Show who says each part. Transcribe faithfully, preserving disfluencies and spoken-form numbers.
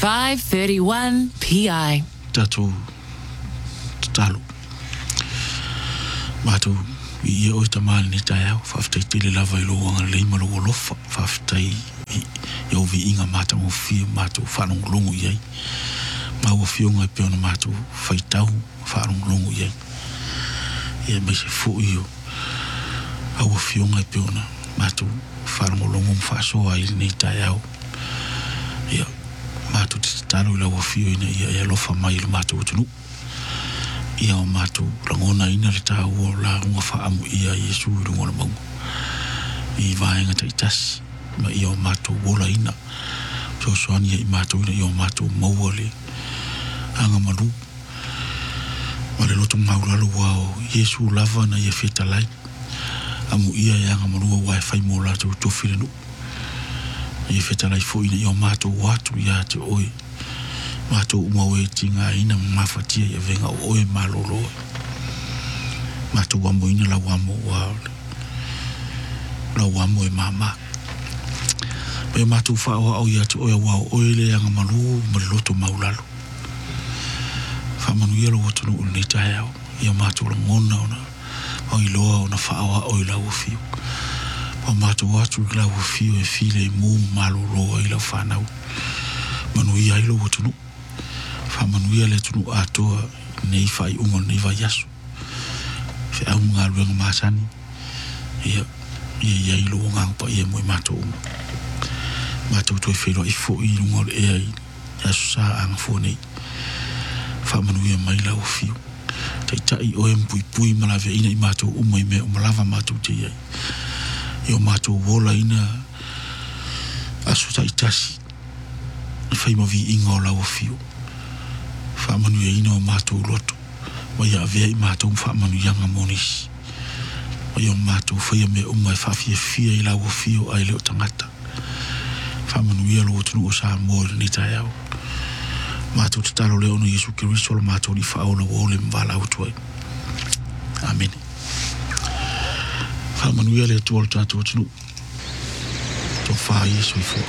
Speaker 1: five thirty-one P I.
Speaker 2: Tatu talo. Matu i o tamali ni tayao faftai tili lava ilo wanga leima lo wolofa faftai i ovi inga mata mo fio matu whanong longu iai. Ma o fio ngai peona matu faitau whanong longu iai. Ia mai se fu iyo. Au o fio ngai peona matu whanong longu mwhasoa ili ni tayao. Ia matu talo ila o fio ina ia ia lofa mai ilo matu utunu. Ia o matu rangona ina le tā ua la runga whaamu ia Yesu i runga na maungu. I vaenga ta itasi. Ma ia o matu wola ina. So soani ia i matu ina ia o matu maua le. Anga malu. Ma le loto maulalu wao Yesu lava na ia feta lai. Amu ia ia anga malua wae whai mo latu tofire nu. Ia feta lai fo ina ia o matu watu ia te oi. Mato umawe tinga ina mafatia ya venga oe malolo. Mato wamo ina la wamo wa la wamo e mama. Pe mato whaoa au yatu oe wao oe le anga malu mariloto maulalo. Whamanu yelo watunu ulnita yao. Ia mato la ngona ona. Au iloa ona whaoa oe la ufio. Pa mato watu la ufio e file mu malolo ila whanau. Manu ia ilo watunu. Whamanuia le tunu atoa nei whai ungo nei whai yasu. Whi au ngā ruenga māsani. Ia, ia ia ilo o ngāngpa ia mui mātou umo. Mātou toi whero i fo i rungo le ea i yasu sā anga fo nei. Whamanuia mai lau fiu. Tei tai oe mpui pui malawe ina i mātou umo i mea o malawa mātou te iai. Ia mātou wola ina asu tai tasi. Whai mawi inga o lau fiu. Whamanu ia ina o mātou loto. Wa ia avea i mātou whamanu ianga monisi. Wa ia o mātou whaia me umai whawhia fia i lau o fio ai leo tangata. Whamanu ia lo tunu o sā mōre ni tai au. Mātou te talo leo no Yesu Kiriso la mātou li whaola o ole mwala utuai. Amen. Whamanu ia leo tuol tātou tunu. Tō wha Yesu i fo.